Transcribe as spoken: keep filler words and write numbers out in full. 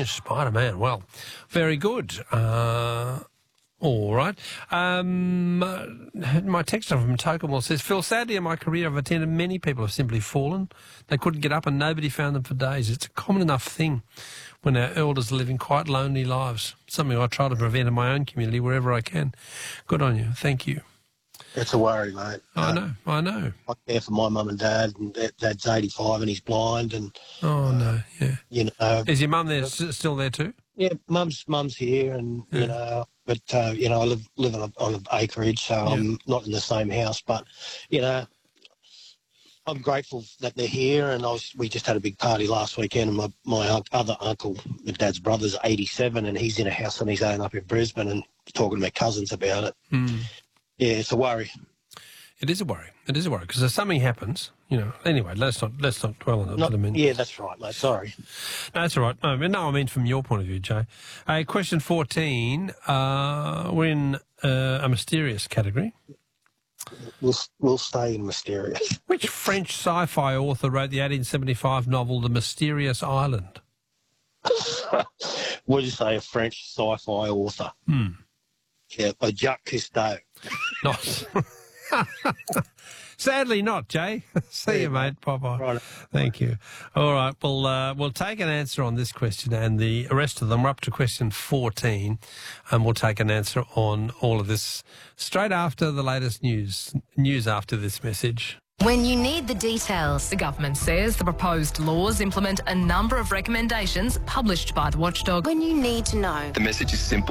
Teenage Spider-Man. Well, very good. Uh, all right. Um, uh, my texter from Tokemore says, Phil, sadly in my career I've attended many people have simply fallen. They couldn't get up and nobody found them for days. It's a common enough thing when our elders are living quite lonely lives, something I try to prevent in my own community wherever I can. Good on you. Thank you. It's a worry, mate. I Uh, know, I know. I care for my mum and dad, and dad- dad's eighty-five and he's blind, and Oh, no, yeah. you know, Is your mum there, s- still there too? yeah, mum's mum's here, and Yeah. you know, but uh, you know, I live live on, a, on an acreage, so I'm not in the same house, but you know, I'm grateful that they're here, and I was, we just had a big party last weekend, and my my un- other uncle, my dad's brother's eighty-seven, and he's in a house on his own up in Brisbane, and talking to my cousins about it. Mm. Yeah, it's a worry. It is a worry. It is a worry because if something happens, you know. Anyway, let's not let's not dwell on it. Not, I mean, yeah, that's right, mate. Sorry. no, that's all right. No, I mean, no, I mean from your point of view, Jay. Uh, question fourteen. Uh, we're in uh, a mysterious category. We'll we'll stay in mysterious. Which French sci-fi author wrote the eighteen seventy-five novel *The Mysterious Island*? What did you say? A French sci-fi author? Hmm. Yeah, by Jacques Cousteau. Not. Sadly not, Jay. See you, mate. Bye-bye. Right. Thank you. All right, well, uh, we'll take an answer on this question and the rest of them. We're up to question fourteen, and we'll take an answer on all of this straight after the latest news. News after this message. When you need the details, The government says the proposed laws implement a number of recommendations published by the watchdog. when you need to know. The message is simple.